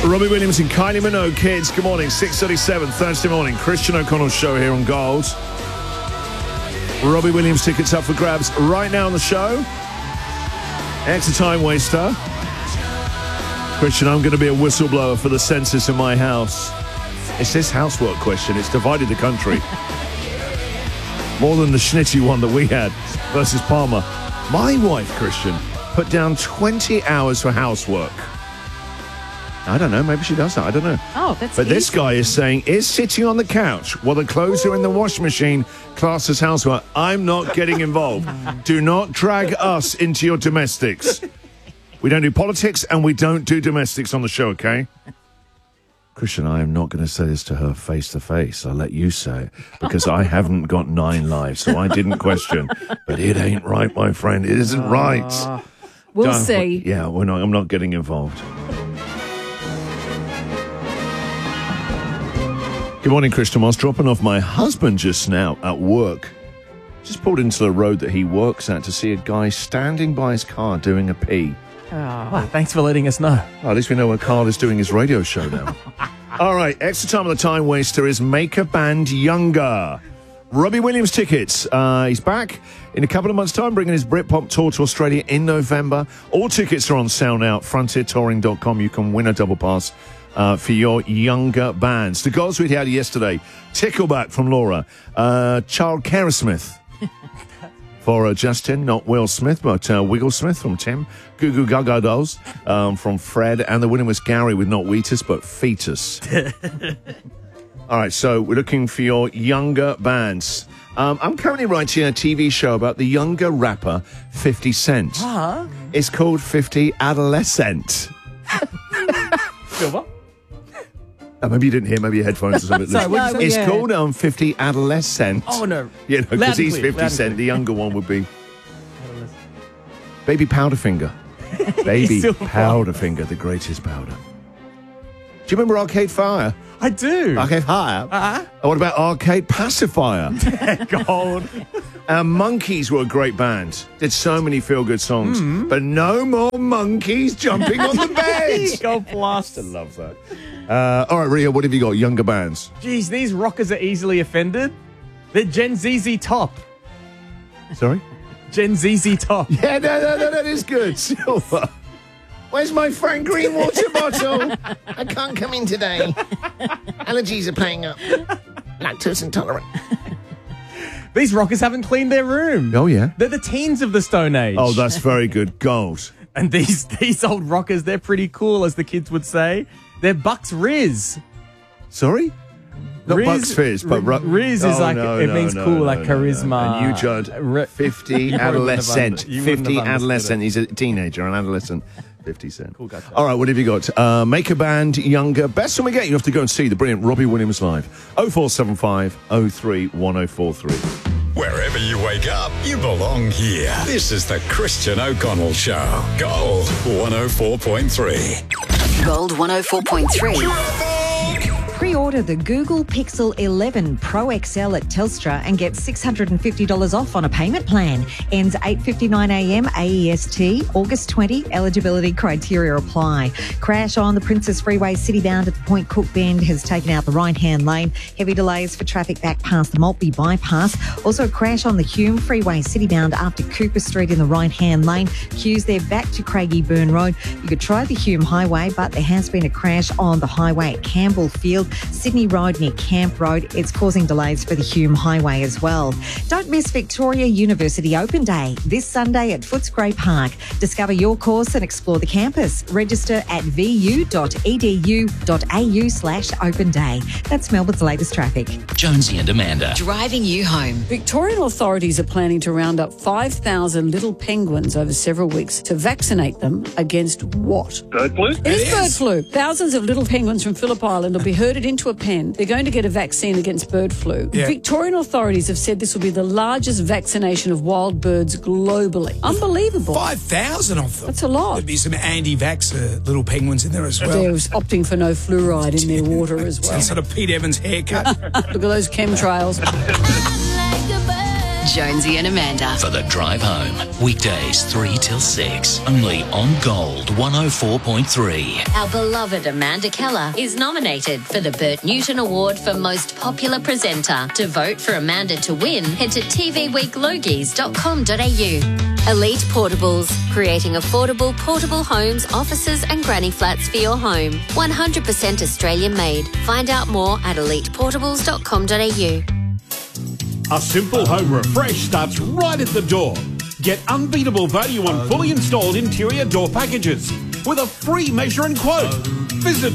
Robbie Williams and Kylie Minogue, kids. Good morning, 6:37, Thursday morning. Christian O'Connell's show here on Gold. Robbie Williams tickets up for grabs right now on the show. Extra time waster. Christian, I'm going to be a whistleblower for the census in my house. It's this housework question. It's divided the country. More than the schnitty one that we had versus Palmer. My wife, Christian, put down 20 hours for housework. I don't know. Maybe she does that. I don't know. Oh, that's But this easy. guy is saying, is sitting on the couch while the clothes are in the washing machine classed as housework? I'm not getting involved. Do not drag us into your domestics. We don't do politics and we don't do domestics on the show, okay? Christian, I am not going to say this to her face to face. I'll let you say it because I haven't got 9 lives, so I didn't question. But it ain't right, my friend. It isn't right. We'll see. Yeah, I'm not getting involved. Good morning, Christian. I was dropping off my husband just now at work. Just pulled into the road that he works at to see a guy standing by his car doing a pee. Wow, thanks for letting us know. Oh, at least we know where Carl is doing his radio show now. All right, extra time on the time waster is Make a Band Younger. Robbie Williams tickets. He's back in a couple of months' time, bringing his Britpop tour to Australia in November. All tickets are on sale now, frontiertouring.com. You can win a double pass for your younger bands. The goals we had yesterday, Tickleback from Laura, Child Kerasmith for Justin, not Will Smith, but Wigglesmith from Tim, Goo Goo Gaga Dolls from Fred, and the winner was Gary with not Wheatus, but Fetus. All right, so we're looking for your younger bands. I'm currently writing a TV show about the younger rapper 50 Cent. It's called 50 Adolescent. Silver? Maybe you didn't hear, maybe your headphones or something. Sorry, what did you It's say? called 50 Adolescent. Oh, no. Yeah, no, Loud because and he's clear, 50 loud and Cent. clear. The younger one would be Baby Powderfinger. Baby Silver. Powderfinger, the greatest powder. Do you remember Arcade Fire? I do. Arcade Fire? Uh-huh. Oh, what about Arcade Pacifier? Gold. Monkeys were a great band. Did so many feel-good songs. But no more monkeys jumping on the bed. Gold blast. I love that. All right, Ria, what have you got? Younger bands. Geez, these rockers are easily offended. They're Gen ZZ Top. Sorry? Gen ZZ Top. Yeah, no, that is good. Silver. Where's my Frank Green water bottle? I can't come in today. Allergies are playing up. Lactose intolerant. These rockers haven't cleaned their room. Oh, yeah. They're the teens of the Stone Age. Oh, that's very good. Gold. And these old rockers, they're pretty cool, as the kids would say. They're Bucks Riz. Sorry? Not Riz- Bucks Fizz, but... Riz is like, it means cool, like charisma. And you, Judd, 50 adolescent. You wouldn't 50 have understood adolescent. it. He's a teenager, an adolescent. 50 Cent. Cool guy. All right, what have you got? Make a Band Younger. Best one we get, you have to go and see the brilliant Robbie Williams live. 0475 03 1043. Wherever you wake up, you belong here. This is the Christian O'Connell Show. Gold 104.3. Gold 104.3. Pre-order the Google Pixel 11 Pro XL at Telstra and get $650 off on a payment plan. Ends 8:59am AEST, August 20. Eligibility criteria apply. Crash on the Princess Freeway citybound at the Point Cook Bend has taken out the right-hand lane. Heavy delays for traffic back past the Maltby bypass. Also, crash on the Hume Freeway citybound after Cooper Street in the right-hand lane. Queues there back to Craigieburn Road. You could try the Hume Highway, but there has been a crash on the highway at Campbell Field, Sydney Road near Camp Road. It's causing delays for the Hume Highway as well. Don't miss Victoria University Open Day this Sunday at Footscray Park. Discover your course and explore the campus. Register at vu.edu.au/open day. That's Melbourne's latest traffic. Jonesy and Amanda. Driving you home. Victorian authorities are planning to round up 5,000 little penguins over several weeks to vaccinate them against what? Bird flu? It is bird flu. Thousands of little penguins from Phillip Island will be herded into a pen. They're going to get a vaccine against bird flu. Yeah. Victorian authorities have said this will be the largest vaccination of wild birds globally. Unbelievable. 5,000 of them. That's a lot. There'd be some anti-vaxxer little penguins in there as well. They're opting for no fluoride in their water as well. Some sort of Pete Evans haircut. Look at those chemtrails. Jonesy and Amanda. For the drive home. Weekdays 3 till 6. Only on Gold 104.3. Our beloved Amanda Keller is nominated for the Bert Newton Award for Most Popular Presenter. To vote for Amanda to win, head to tvweeklogies.com.au. Elite Portables, creating affordable portable homes, offices and granny flats for your home. 100% Australian made. Find out more at eliteportables.com.au. A simple home refresh starts right at the door. Get unbeatable value on fully installed interior door packages with a free measure and quote. Visit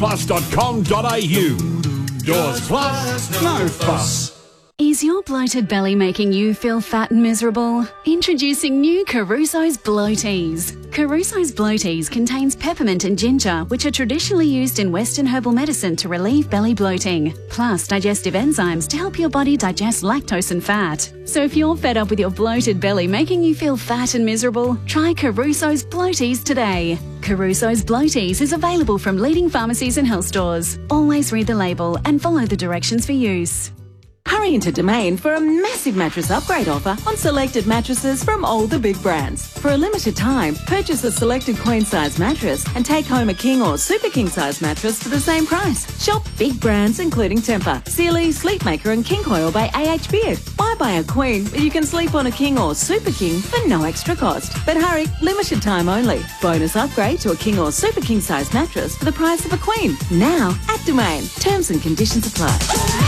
doorsplus.com.au. Doors Plus, no fuss. Is your bloated belly making you feel fat and miserable? Introducing new Caruso's Bloaties. Caruso's Bloaties contains peppermint and ginger, which are traditionally used in Western herbal medicine to relieve belly bloating, plus digestive enzymes to help your body digest lactose and fat. So if you're fed up with your bloated belly making you feel fat and miserable, try Caruso's Bloaties today. Caruso's Bloaties is available from leading pharmacies and health stores. Always read the label and follow the directions for use. Hurry into Domain for a massive mattress upgrade offer on selected mattresses from all the big brands. For a limited time, purchase a selected queen size mattress and take home a king or super king size mattress for the same price. Shop big brands including Tempur, Sealy, Sleepmaker and King Coil by AH Beard. Why buy a queen but you can sleep on a king or super king for no extra cost? But hurry, limited time only. Bonus upgrade to a king or super king size mattress for the price of a queen. Now at Domain. Terms and conditions apply.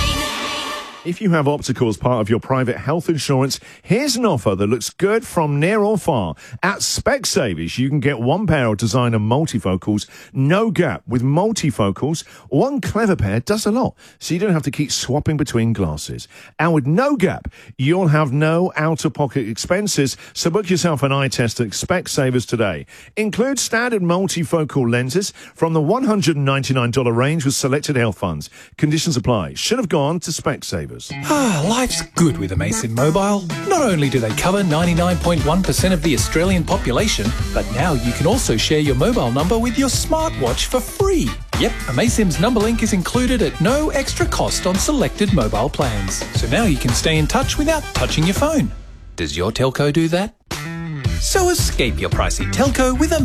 If you have optical as part of your private health insurance, here's an offer that looks good from near or far. At Specsavers, you can get one pair of designer multifocals, no gap. With multifocals, one clever pair does a lot, so you don't have to keep swapping between glasses. And with no gap, you'll have no out-of-pocket expenses, so book yourself an eye test at Specsavers today. Include standard multifocal lenses from the $199 range with selected health funds. Conditions apply. Should have gone to Specsavers. Life's good with Amazon Mobile. Not only do they cover 99.1% of the Australian population, but now you can also share your mobile number with your smartwatch for free. Yep, Amazon's number link is included at no extra cost on selected mobile plans. So now you can stay in touch without touching your phone. Does your telco do that? So escape your pricey telco with a